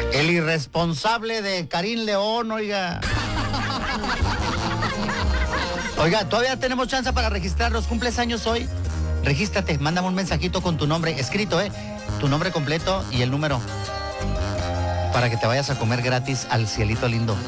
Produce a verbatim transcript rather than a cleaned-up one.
El irresponsable de Karim León, oiga. Oiga, todavía tenemos chance para registrarlos. ¿Cumples años hoy? Regístrate, mándame un mensajito con tu nombre, escrito, ¿eh? Tu nombre completo y el número. Para que te vayas a comer gratis al cielito lindo.